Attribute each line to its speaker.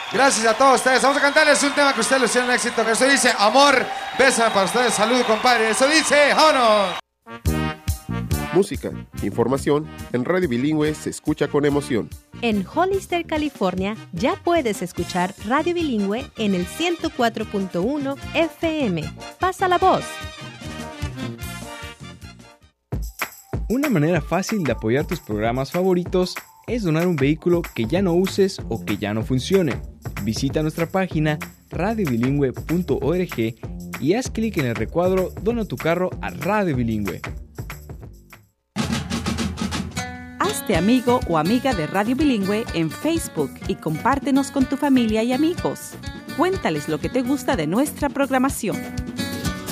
Speaker 1: Gracias a todos ustedes. Vamos a cantarles un tema que ustedes lo hicieron éxito. Que eso dice, amor, bésame para ustedes. Salud, compadre. Eso dice, vámonos.
Speaker 2: Música, información, en Radio Bilingüe se escucha con emoción.
Speaker 3: En Hollister, California, ya puedes escuchar Radio Bilingüe en el 104.1 FM. Pasa la voz.
Speaker 4: Una manera fácil de apoyar tus programas favoritos es donar un vehículo que ya no uses o que ya no funcione. Visita nuestra página radiobilingüe.org y haz clic en el recuadro Dona tu carro a Radio Bilingüe.
Speaker 5: Hazte amigo o amiga de Radio Bilingüe en Facebook y compártenos con tu familia y amigos. Cuéntales lo que te gusta de nuestra programación.